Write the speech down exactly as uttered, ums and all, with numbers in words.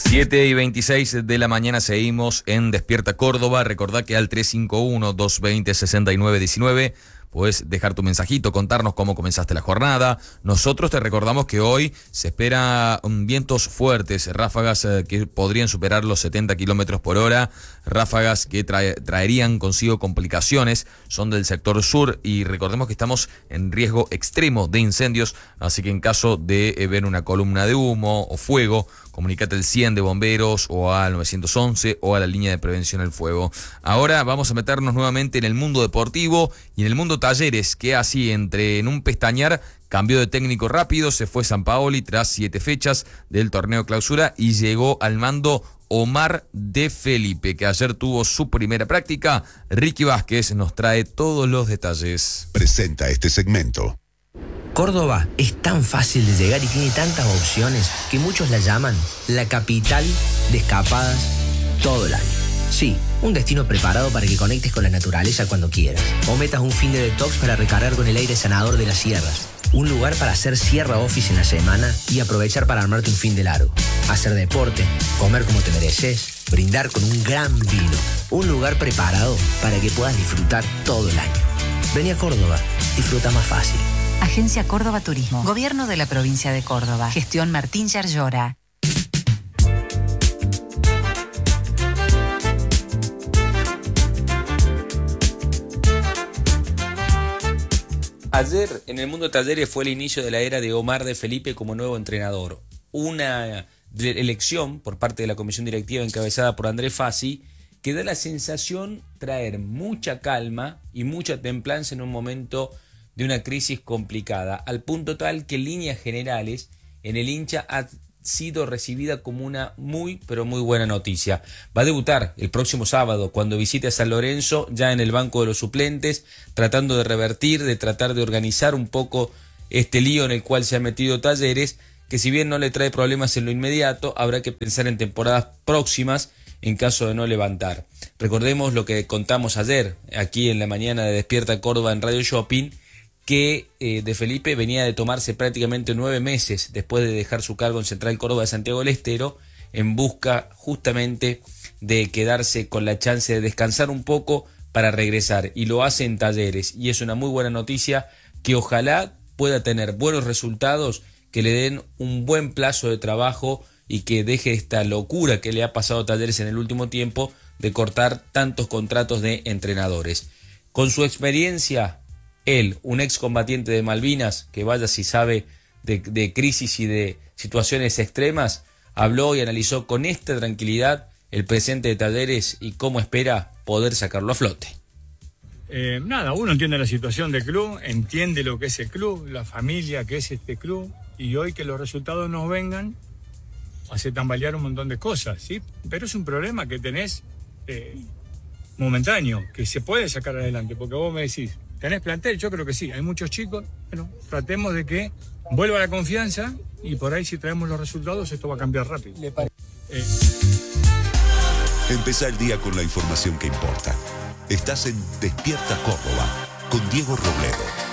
siete y veintiséis de la mañana seguimos en Despierta Córdoba. Recordá que al tres cinco uno, dos dos cero, seis nueve uno nueve puedes dejar tu mensajito, contarnos cómo comenzaste la jornada. Nosotros te recordamos que hoy se espera um, vientos fuertes, ráfagas eh, que podrían superar los setenta kilómetros por hora, ráfagas que trae, traerían consigo complicaciones, son del sector sur y recordemos que estamos en riesgo extremo de incendios, así que en caso de eh, ver una columna de humo o fuego, comunicate al cien de bomberos o al nueve once o a la línea de prevención del fuego. Ahora vamos a meternos nuevamente en el mundo deportivo y en el mundo talleres, que así entre en un pestañear cambió de técnico rápido, se fue Sampaoli tras siete fechas del torneo clausura y llegó al mando Omar de Felipe, que ayer tuvo su primera práctica. Ricky Vázquez nos trae todos los detalles. Presenta este segmento. Córdoba es tan fácil de llegar y tiene tantas opciones que muchos la llaman la capital de escapadas todo el año. Sí, un destino preparado para que conectes con la naturaleza cuando quieras. O metas un fin de detox para recargar con el aire sanador de las sierras. Un lugar para hacer sierra office en la semana y aprovechar para armarte un fin de largo. Hacer deporte, comer como te mereces, brindar con un gran vino. Un lugar preparado para que puedas disfrutar todo el año. Vení a Córdoba, disfruta más fácil. Agencia Córdoba Turismo. Gobierno de la provincia de Córdoba. Gestión Martín Yarlora. Ayer en el mundo de talleres fue el inicio de la era de Omar de Felipe como nuevo entrenador. Una elección por parte de la comisión directiva encabezada por Andrés Fassi que da la sensación traer mucha calma y mucha templanza en un momento de una crisis complicada, al punto tal que en líneas generales en el hincha ha sido recibida como una muy pero muy buena noticia. Va a debutar el próximo sábado cuando visite a San Lorenzo, ya en el banco de los suplentes, tratando de revertir, de tratar de organizar un poco este lío en el cual se ha metido Talleres, que si bien no le trae problemas en lo inmediato, habrá que pensar en temporadas próximas en caso de no levantar. Recordemos lo que contamos ayer aquí en la mañana de Despierta Córdoba en Radio Shopping, que eh, de Felipe venía de tomarse prácticamente nueve meses después de dejar su cargo en Central Córdoba de Santiago del Estero, en busca justamente de quedarse con la chance de descansar un poco para regresar, y lo hace en Talleres, y es una muy buena noticia que ojalá pueda tener buenos resultados, que le den un buen plazo de trabajo y que deje esta locura que le ha pasado a Talleres en el último tiempo de cortar tantos contratos de entrenadores. Con su experiencia, él, un excombatiente de Malvinas, que vaya si sabe de, de crisis y de situaciones extremas, habló y analizó con esta tranquilidad el presente de Talleres y cómo espera poder sacarlo a flote. Eh, nada, uno entiende la situación del club, entiende lo que es el club, la familia que es este club, y hoy que los resultados nos vengan, hace tambalear un montón de cosas, ¿sí? Pero es un problema que tenés eh, momentáneo, que se puede sacar adelante, porque vos me decís, ¿tenés plantel? Yo creo que sí, hay muchos chicos. Bueno, tratemos de que vuelva la confianza y por ahí si traemos los resultados esto va a cambiar rápido. Eh. Empezá el día con la información que importa. Estás en Despierta Córdoba con Diego Robledo.